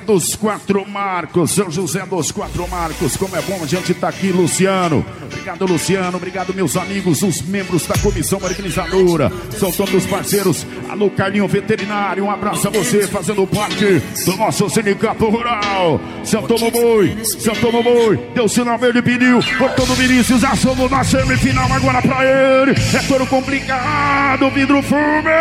dos Quatro Marcos, São José dos Quatro Marcos. Como é bom a gente estar aqui, Luciano. Obrigado, Luciano. Obrigado, meus amigos, os membros da comissão organizadora. São todos parceiros. Alô, Carlinho Veterinário. Um abraço a você, fazendo parte do nosso sindicato rural. Sentou no boi, deu sinal verde, pediu, botou no Vinícius, assomou na semifinal, agora pra ele. É todo complicado, vidro fume.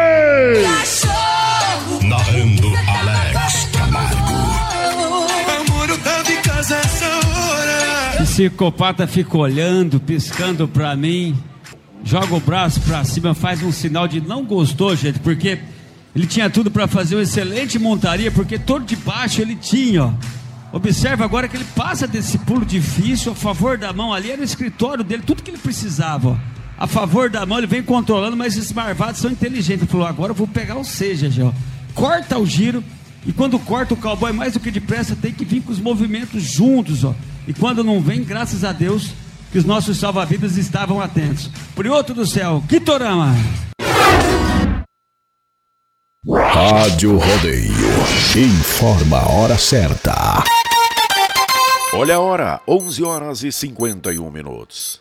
Narrando Alex Camargo. Amor, tá de casa essa hora. Psicopata fica olhando, piscando pra mim, joga o braço pra cima, faz um sinal de não gostou, gente, porque ele tinha tudo pra fazer uma excelente montaria, porque todo de baixo ele tinha, ó. Observa agora que ele passa desse pulo difícil a favor da mão, ali era o escritório dele, tudo que ele precisava, ó. A favor da mão ele vem controlando, mas esses marvados são inteligentes. Ele falou, agora eu vou pegar o seja, já, ó. Corta o giro, e quando corta o cowboy mais do que depressa, tem que vir com os movimentos juntos, ó. E quando não vem, graças a Deus, que os nossos salva-vidas estavam atentos. Prioto do céu, Quitorama. Rádio Rodeio. Informa a hora certa. Olha a hora, 11 horas e 51 minutos.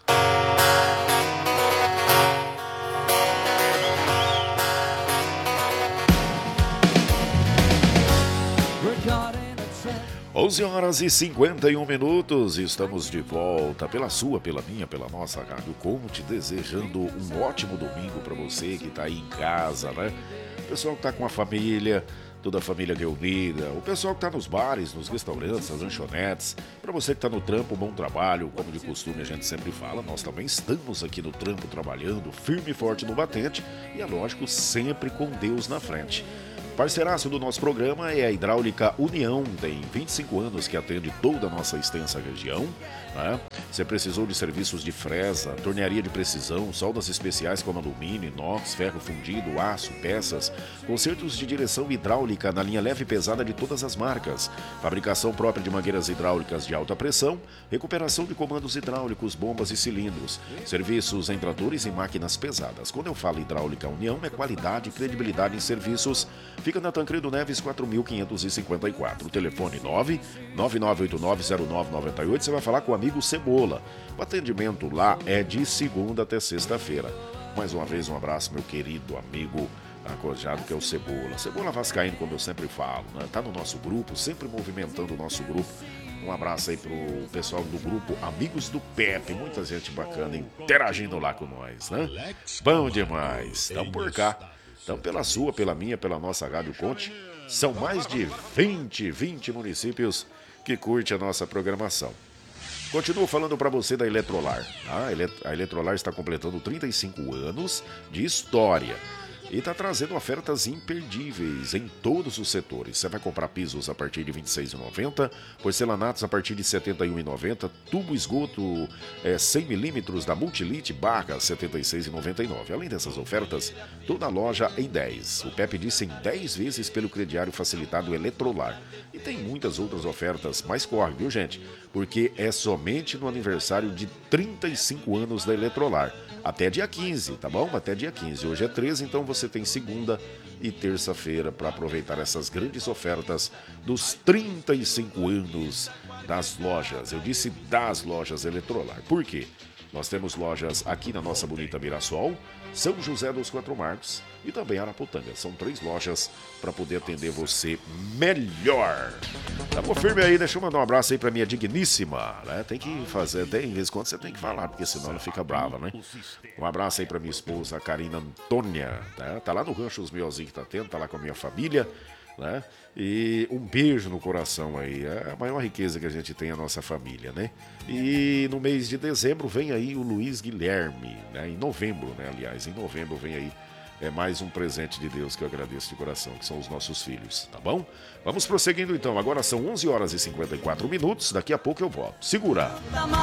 Onze horas e 51 minutos, estamos de volta pela sua, pela minha, pela nossa Rádio Conte, desejando um ótimo domingo para você que está aí em casa, né? O pessoal que está com a família, toda a família reunida, o pessoal que está nos bares, nos restaurantes, nas lanchonetes, para você que está no trampo, bom trabalho, como de costume a gente sempre fala, nós também estamos aqui no trampo trabalhando, firme e forte no batente e é lógico, sempre com Deus na frente. Parceiraço do nosso programa é a Hidráulica União, tem 25 anos que atende toda a nossa extensa região, né? Você precisou de serviços de fresa, tornearia de precisão, soldas especiais como alumínio, inox, ferro fundido, aço, peças, consertos de direção hidráulica na linha leve e pesada de todas as marcas, fabricação própria de mangueiras hidráulicas de alta pressão, recuperação de comandos hidráulicos, bombas e cilindros, serviços em tratores e máquinas pesadas. Quando eu falo Hidráulica União, é qualidade e credibilidade em serviços. Fica na Tancredo Neves 4554, telefone 999890998, você vai falar com o amigo Cebola. O atendimento lá é de segunda até sexta-feira. Mais uma vez um abraço, meu querido amigo acojado que é o Cebola. Cebola vascaíno, como eu sempre falo, né? Tá no nosso grupo, sempre movimentando o nosso grupo. Um abraço aí pro pessoal do grupo Amigos do Pepe, muita gente bacana interagindo lá com nós, né? Bom demais, tamo por cá. Então, pela sua, pela minha, pela nossa Rádio Conte, são mais de 20 municípios que curte a nossa programação. Continuo falando para você da Eletrolar. Tá? A Eletrolar está completando 35 anos de história e está trazendo ofertas imperdíveis em todos os setores. Você vai comprar pisos a partir de R$ 26,90, porcelanatos a partir de R$ 71,90, tubo esgoto 100mm da Multilite Barra R$ 76,99. Além dessas ofertas, toda a loja em 10. O Pepe disse em 10 vezes pelo crediário facilitado Eletrolar. E tem muitas outras ofertas, mas corre, viu, gente? Porque é somente no aniversário de 35 anos da Eletrolar. Até dia 15, tá bom? Até dia 15. Hoje é 13, então você tem segunda e terça-feira para aproveitar essas grandes ofertas dos 35 anos das lojas. Eu disse das lojas Eletrolar. Por quê? Nós temos lojas aqui na nossa bonita Mirassol, São José dos Quatro Marcos e também Araputanga. São 3 lojas para poder atender você melhor. Tamo firme aí, deixa eu mandar um abraço aí pra minha digníssima, né? Tem que fazer, tem vez quando você tem que falar, porque senão ela fica brava, né? Um abraço aí pra minha esposa, Karina Antônia, né? Tá lá no Rancho Os Miozinhos que tá tendo, tá lá com a minha família, né? E um beijo no coração aí, é a maior riqueza que a gente tem, a nossa família, né? E no mês de dezembro vem aí o Luiz Guilherme, né? Em novembro, né? Aliás, em novembro vem aí mais um presente de Deus que eu agradeço de coração, que são os nossos filhos, tá bom? Vamos prosseguindo então, agora são 11 horas e 54 minutos, daqui a pouco eu volto. Segura!